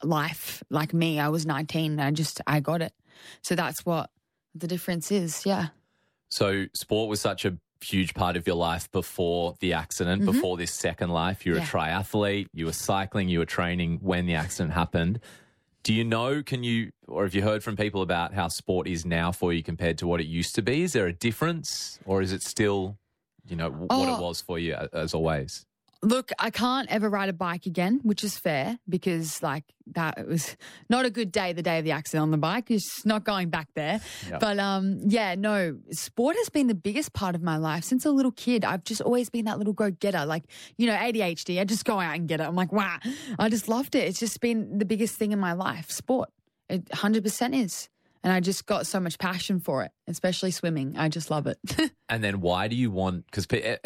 life like me. I was 19 and I got it. So that's what the difference is, yeah. So sport was such a huge part of your life before the accident, before this second life. You're a triathlete, you were cycling, you were training when the accident happened. Do you know, or have you heard from people about how sport is now for you compared to what it used to be? Is there a difference, or is it still, what it was for you as always? Look, I can't ever ride a bike again, which is fair because that was not a good day, the day of the accident on the bike. It's not going back there. Yep. But no, sport has been the biggest part of my life since a little kid. I've just always been that little go-getter, ADHD. I just go out and get it. I'm like, wow, I just loved it. It's just been the biggest thing in my life, sport. It 100% is. And I just got so much passion for it, especially swimming. I just love it. And then why do you want, because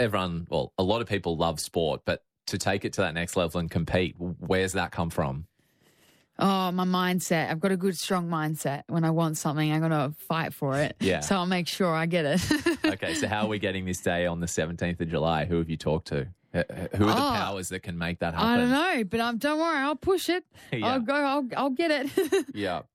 a lot of people love sport, but to take it to that next level and compete, where's that come from? Oh, my mindset. I've got a good, strong mindset. When I want something, I'm going to fight for it. Yeah. So I'll make sure I get it. Okay, so how are we getting this day on the 17th of July? Who have you talked to? Who are the powers that can make that happen? I don't know, but don't worry, I'll push it. Yeah. I'll get it.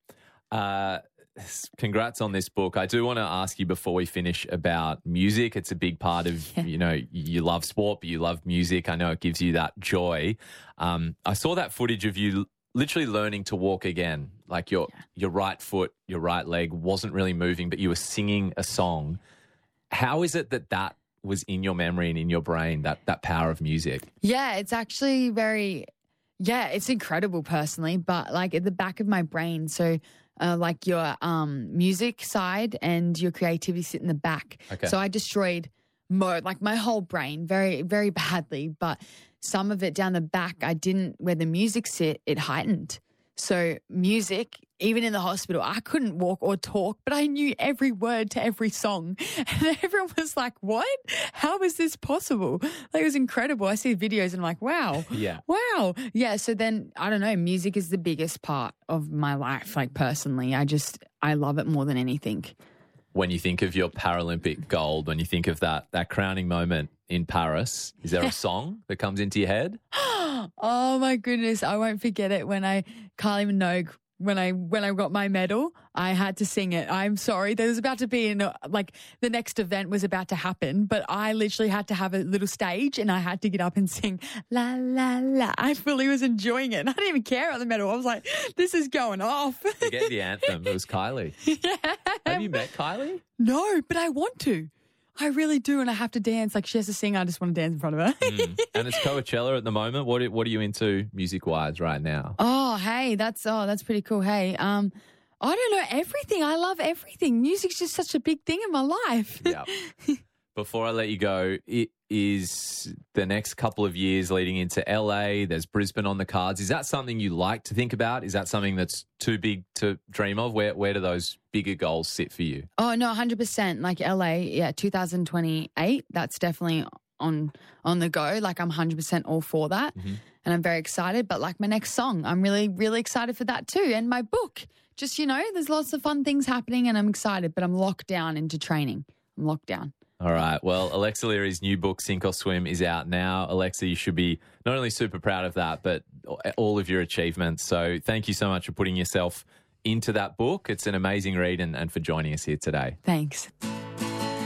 Yeah. Congrats on this book. I do want to ask you before we finish about music. It's a big part of, you love sport, but you love music. I know it gives you that joy. I saw that footage of you literally learning to walk again. Like your right foot, your right leg wasn't really moving, but you were singing a song. How is it that was in your memory and in your brain, that power of music? Yeah, it's actually it's incredible personally, but at the back of my brain. So your music side and your creativity sit in the back. Okay. So I destroyed my whole brain very, very badly, but some of it down the back, where the music sit, it heightened. So music, even in the hospital, I couldn't walk or talk, but I knew every word to every song. And everyone was like, what? How is this possible? It was incredible. I see videos and I'm like, wow. Yeah. Wow. Yeah. So then, I don't know, music is the biggest part of my life. Personally, I love it more than anything. When you think of your Paralympic gold, when you think of that crowning moment in Paris, is there a song that comes into your head? Oh my goodness, I won't forget it when Kylie Minogue, when I got my medal, I had to sing it. I'm sorry, there was about to be the next event was about to happen, but I literally had to have a little stage and I had to get up and sing la la la. I fully was enjoying it. And I didn't even care about the medal. I was like, this is going off. Forget the anthem. It was Kylie. Yeah. Have you met Kylie? No, but I want to. I really do, and I have to dance. She has to sing. I just want to dance in front of her. And it's Coachella at the moment. What are you into music-wise right now? Oh, hey, that's pretty cool. Hey, I don't know, everything. I love everything. Music's just such a big thing in my life. Yeah. Before I let you go, it is the next couple of years leading into LA. There's Brisbane on the cards. Is that something you like to think about? Is that something that's too big to dream of? Where do those bigger goals sit for you? Oh, no, 100%. LA, 2028, that's definitely on the go. I'm 100% all for that. Mm-hmm. And I'm very excited. But my next song, I'm really, really excited for that too. And my book, just, there's lots of fun things happening and I'm excited, but I'm locked down into training. I'm locked down. All right. Well, Alexa Leary's new book, Sink or Swim, is out now. Alexa, you should be not only super proud of that, but all of your achievements. So thank you so much for putting yourself into that book. It's an amazing read and for joining us here today. Thanks.